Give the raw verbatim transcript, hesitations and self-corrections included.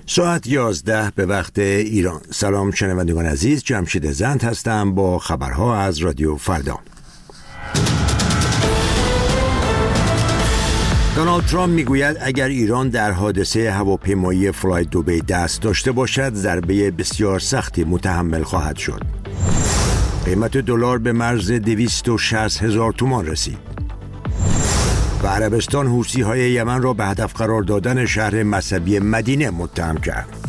ساعت یازده به وقت ایران. سلام شنوندگان عزیز، جمشید زند هستم با خبرها از رادیو فردا. دونالد ترامپ میگوید اگر ایران در حادثه هواپیمایی فلای دبی دست داشته باشد ضربه بسیار سختی متحمل خواهد شد. قیمت دلار به مرز دویست و شصت هزار تومان رسید و عربستان حوثی‌های یمن را به هدف قرار دادن شهر مذهبی مدینه متهم کرد.